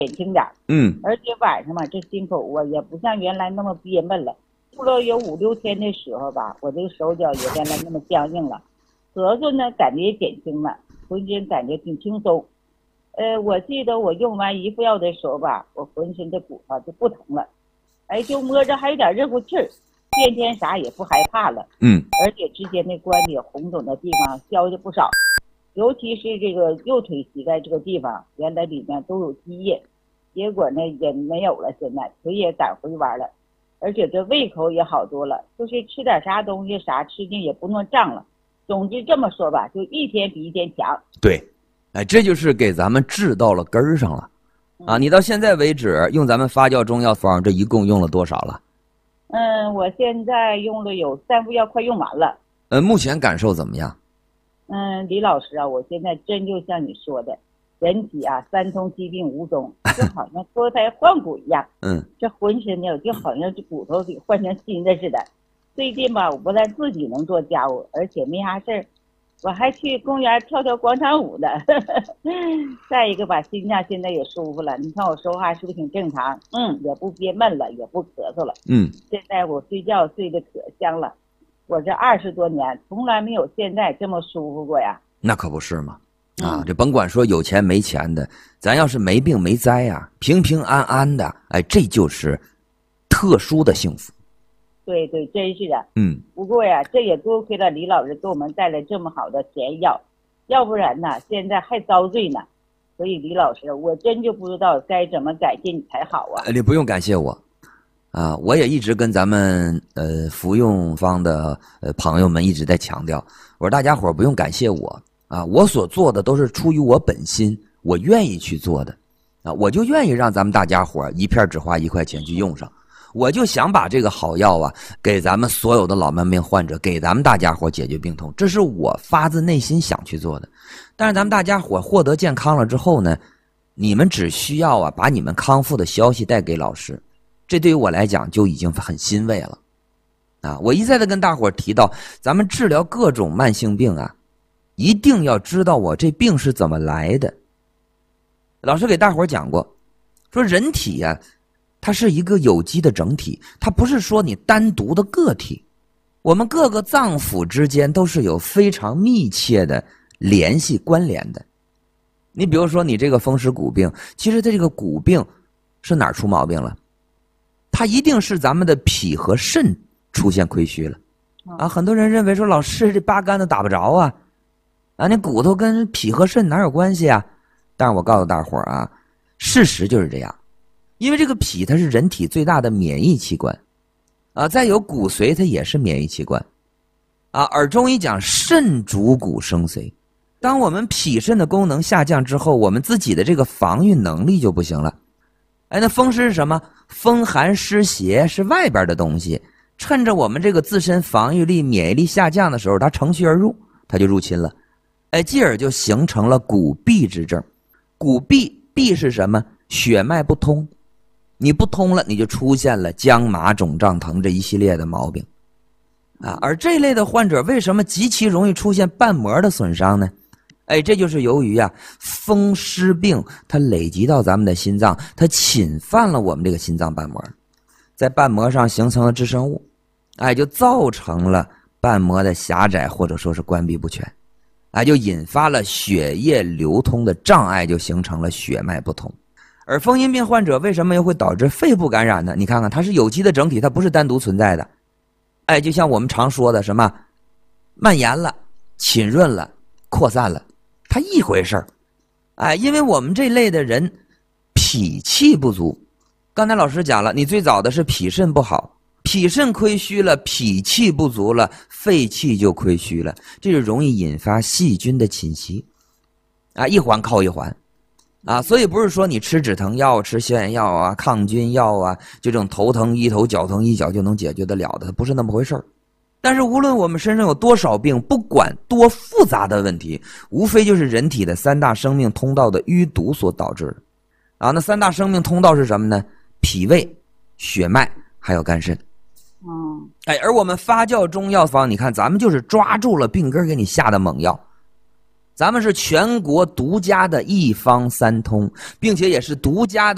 减轻点。而且晚上嘛，这心口啊也不像原来那么憋闷了。过了有5、6天的时候吧，我这个手脚也原来那么僵硬了，咳嗽呢感觉也减轻了，浑身感觉挺轻松。我记得我用完一副药的时候吧，我浑身的骨头就不疼了，就摸着还有点热乎气儿，天天啥也不害怕了。而且之前那关节红肿的地方消去不少，尤其是这个右腿膝盖这个地方，原来里面都有积液，结果呢也没有了，现在腿也敢回弯了，而且这胃口也好多了，就是吃点啥东西啥吃进也不那么胀了。总之这么说吧，就一天比一天强。 对，这就是给咱们治到了根儿上了啊！你到现在为止用咱们发酵中药方，这一共用了多少了？ 我现在用了有3副药，快用完了。 目前感受怎么样？ 李老师啊，我现在真就像你说的，人体啊3通疾病无踪，就好像脱胎换骨一样。这浑身呢就好像这骨头给换成新的似的。最近吧，我不但自己能做家务，而且没啥事儿，我还去公园跳跳广场舞的。再一个吧，心脏现在也舒服了，你看我说话是不是挺正常？也不憋闷了，也不咳嗽了。现在我睡觉睡得可香了，我这20多年从来没有现在这么舒服过呀。 那可不是嘛！这甭管说有钱没钱的，咱要是没病没灾呀，平平安安的，这就是特殊的幸福。 对对，真是的。不过呀，这也多亏了李老师给我们带来这么好的甜药，要不然呢，现在还遭罪呢。所以李老师，我真就不知道该怎么感谢你才好啊。 你不用感谢我，我也一直跟咱们服用方的朋友们一直在强调，我说大家伙不用感谢我啊，我所做的都是出于我本心，我愿意去做的我就愿意让咱们大家伙一片只花1块钱去用上。我就想把这个好药啊，给咱们所有的老慢病患者，给咱们大家伙解决病痛，这是我发自内心想去做的。但是咱们大家伙获得健康了之后呢，你们只需要把你们康复的消息带给老师，这对于我来讲就已经很欣慰了我一再的跟大伙提到，咱们治疗各种慢性病一定要知道我这病是怎么来的。老师给大伙讲过，说人体它是一个有机的整体，它不是说你单独的个体，我们各个脏腑之间都是有非常密切的联系关联的。你比如说你这个风湿骨病，其实它这个骨病是哪儿出毛病了？它一定是咱们的脾和肾出现亏虚了很多人认为说，老师这八竿子打不着那骨头跟脾和肾哪有关系但是我告诉大伙事实就是这样。因为这个脾它是人体最大的免疫器官再有骨髓它也是免疫器官而中医讲肾主骨生髓，当我们脾肾的功能下降之后，我们自己的这个防御能力就不行了。那风湿是什么？风寒湿邪是外边的东西，趁着我们这个自身防御力免疫力下降的时候，它乘虚而入，它就入侵了继而就形成了骨痹之症。骨痹是什么？血脉不通，你不通了，你就出现了僵麻肿胀疼这一系列的毛病而这类的患者为什么极其容易出现瓣膜的损伤呢？这就是由于风湿病它累积到咱们的心脏，它侵犯了我们这个心脏瓣膜，在瓣膜上形成了致生物就造成了瓣膜的狭窄或者说是关闭不全就引发了血液流通的障碍，就形成了血脉不通。而风阴病患者为什么又会导致肺部感染呢？你看看，它是有机的整体，它不是单独存在的就像我们常说的什么蔓延了、浸润了、扩散了，它一回事儿因为我们这类的人脾气不足，刚才老师讲了，你最早的是脾肾不好，脾肾亏虚了，脾气不足了，肺气就亏虚了，这就容易引发细菌的侵袭一环扣一环所以不是说你吃止疼药、吃消炎药抗菌药就这种头疼医头、脚疼医脚就能解决得了的，不是那么回事儿。但是无论我们身上有多少病，不管多复杂的问题，无非就是人体的3大生命通道的淤堵所导致的那3大生命通道是什么呢？脾胃、血脉还有肝肾而我们发酵中药方，你看咱们就是抓住了病根给你下的猛药，咱们是全国独家的一方3通，并且也是独家的